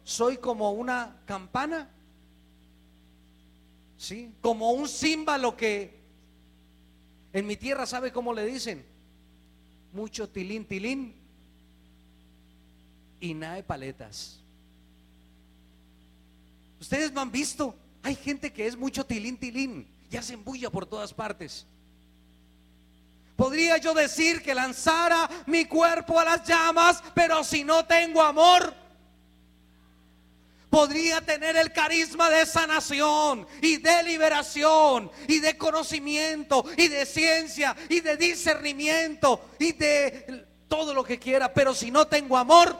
soy como una campana, ¿sí? Como un címbalo que en mi tierra, ¿sabe cómo le dicen? Mucho tilín, tilín y nada de paletas. Ustedes no han visto, hay gente que es mucho tilín, tilín y hacen bulla por todas partes. Podría yo decir que lanzara mi cuerpo a las llamas, pero si no tengo amor, podría tener el carisma de sanación y de liberación y de conocimiento y de ciencia y de discernimiento y de todo lo que quiera, pero si no tengo amor,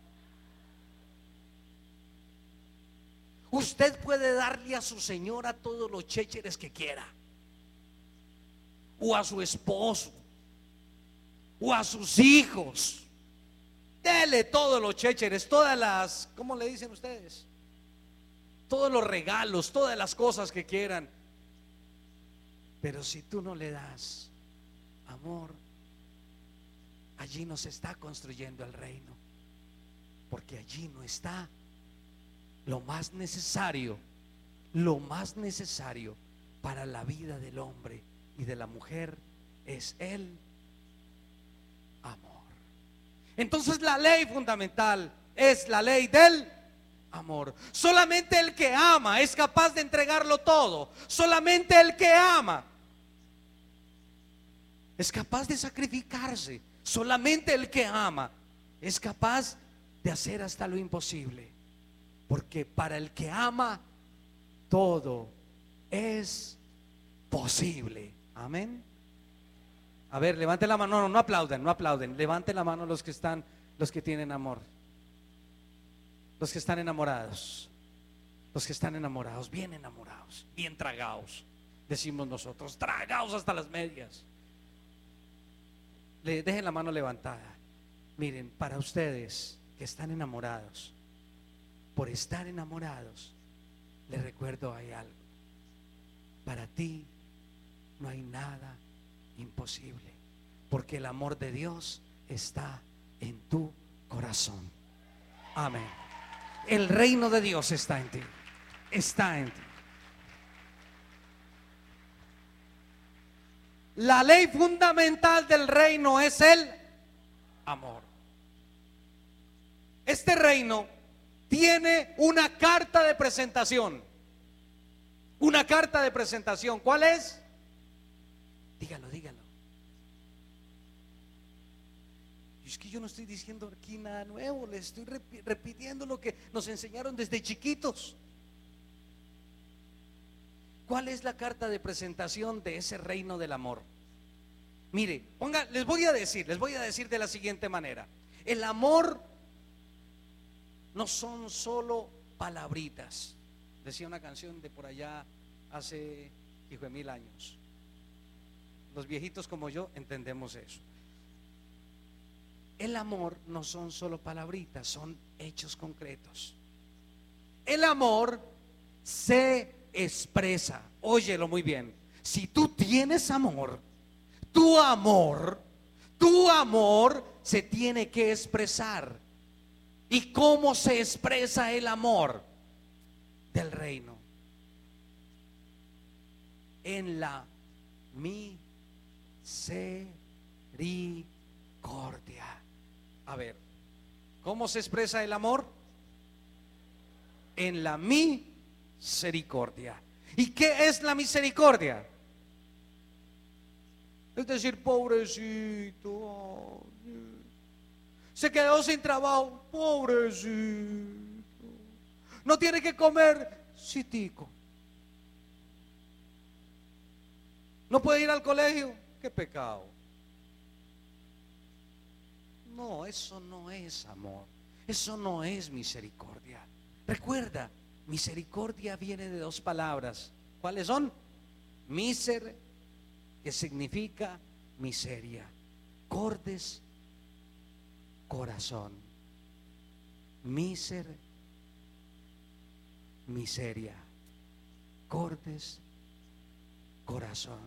usted puede darle a su señora todos los chécheres que quiera, o a su esposo, o a sus hijos. Dele todos los chécheres, todas las, ¿cómo le dicen ustedes? Todos los regalos, todas las cosas que quieran. Pero si tú no le das amor, allí no se está construyendo el reino, porque allí no está lo más necesario para la vida del hombre y de la mujer, es el amor. Entonces la ley fundamental es la ley del amor. Solamente el que ama es capaz de entregarlo todo. Solamente el que ama es capaz de sacrificarse. Solamente el que ama es capaz de hacer hasta lo imposible. Porque para el que ama, todo es posible. Amén. A ver, levante la mano. No aplauden, no aplauden. Levante la mano los que están, los que tienen amor, los que están enamorados, los que están enamorados, bien tragados, decimos nosotros, tragados hasta las medias. Le dejen la mano levantada. Miren, para ustedes que están enamorados, por estar enamorados, les recuerdo, hay algo. Para ti no hay nada imposible, porque el amor de Dios está en tu corazón. Amén. El reino de Dios está en ti. Está en ti. La ley fundamental del reino es el amor. Este reino tiene una carta de presentación. Una carta de presentación. ¿Cuál es? Dígalo, dígalo. Es que yo no estoy diciendo aquí nada nuevo, les estoy repitiendo lo que nos enseñaron desde chiquitos. ¿Cuál es la carta de presentación de ese reino del amor? Mire, les voy a decir de la siguiente manera. El amor no son solo palabritas. Decía una canción de por allá hace 1000 años. Los viejitos como yo entendemos eso. El amor no son solo palabritas, son hechos concretos. El amor se expresa. Óyelo muy bien. Si tú tienes amor, tu amor se tiene que expresar. ¿Y cómo se expresa el amor del reino? En la misericordia. A ver, ¿cómo se expresa el amor? En la misericordia. ¿Y qué es la misericordia? Es decir, pobrecito, se quedó sin trabajo, pobrecito, no tiene que comer, citico, no puede ir al colegio, qué pecado. No, eso no es amor, eso no es misericordia. Recuerda, misericordia viene de dos palabras. ¿Cuáles son? Miser, que significa miseria, cordes, corazón. Miser, miseria, cordes, corazón.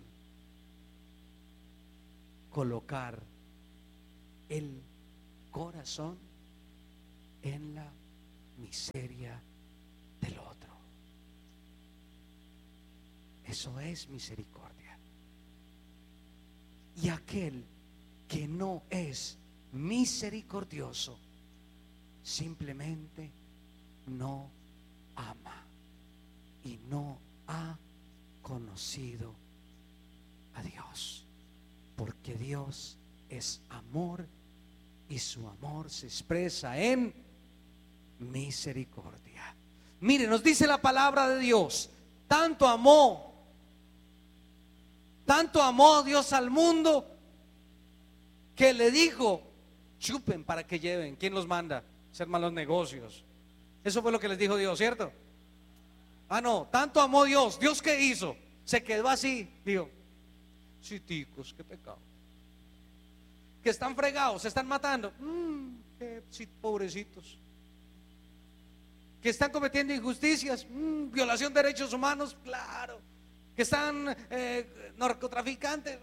Colocar el corazón en la miseria del otro. Eso es misericordia. Y aquel que no es misericordioso simplemente no ama y no ha conocido a Dios, porque Dios es amor y su amor se expresa en misericordia. Mire, nos dice la palabra de Dios, tanto amó Dios al mundo que le dijo: chupen para que lleven. ¿Quién los manda a hacer malos negocios? Eso fue lo que les dijo Dios, ¿cierto? Ah, no, tanto amó Dios. ¿Dios qué hizo? Se quedó así, dijo: sí, ticos, qué pecado. Que están fregados, se están matando. Sí, pobrecitos. Que están cometiendo injusticias, violación de derechos humanos, claro. Que están narcotraficantes.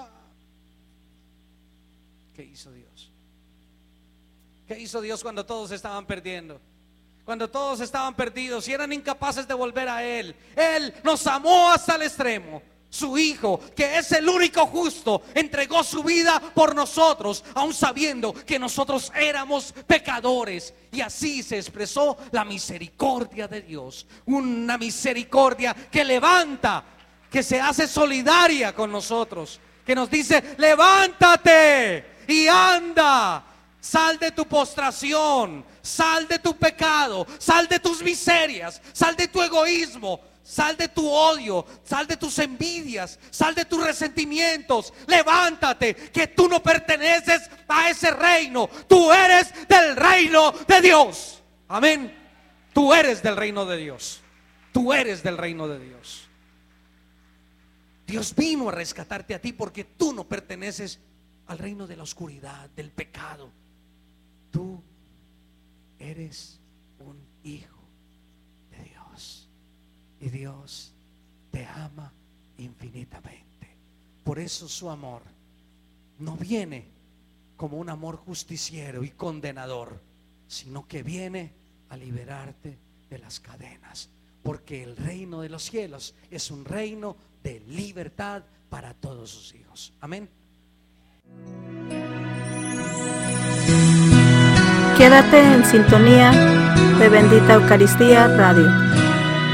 ¿Qué hizo Dios? ¿Qué hizo Dios cuando todos estaban perdiendo? Cuando todos estaban perdidos y eran incapaces de volver a Él. Él nos amó hasta el extremo. Su Hijo, que es el único justo, entregó su vida por nosotros, aun sabiendo que nosotros éramos pecadores. Y así se expresó la misericordia de Dios. Una misericordia que levanta, que se hace solidaria con nosotros, que nos dice: levántate y anda. Sal de tu postración, sal de tu pecado, sal de tus miserias, sal de tu egoísmo, sal de tu odio, sal de tus envidias, sal de tus resentimientos. Levántate, que tú no perteneces a ese reino, tú eres del reino de Dios. Amén. Tú eres del reino de Dios. Tú eres del reino de Dios. Dios vino a rescatarte a ti porque tú no perteneces al reino de la oscuridad, del pecado. Tú eres un hijo de Dios y Dios te ama infinitamente. Por eso su amor no viene como un amor justiciero y condenador, sino que viene a liberarte de las cadenas, porque el reino de los cielos es un reino de libertad para todos sus hijos. Amén. Quédate en sintonía de Bendita Eucaristía Radio.